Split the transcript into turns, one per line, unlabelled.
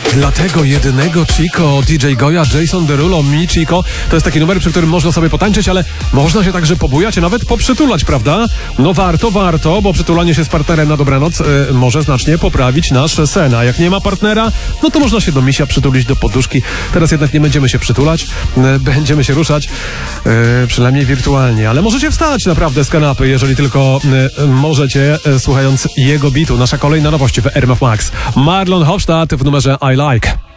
Dla tego jedynego Chico, DJ Goja, Jason Derulo, Mi Chico, to jest taki numer, przy którym można sobie potańczyć, ale można się także pobujać, a nawet poprzytulać, prawda? No warto, bo przytulanie się z partnerem na dobranoc może znacznie poprawić nasz sen, a jak nie ma partnera, no to można się do misia przytulić do poduszki. Teraz jednak nie będziemy się przytulać, będziemy się ruszać, przynajmniej wirtualnie, ale możecie wstać naprawdę z kanapy, jeżeli tylko możecie, słuchając jego bitu. Nasza kolejna nowość w RMF Max. Marlon Hofstadt w numerze I Like.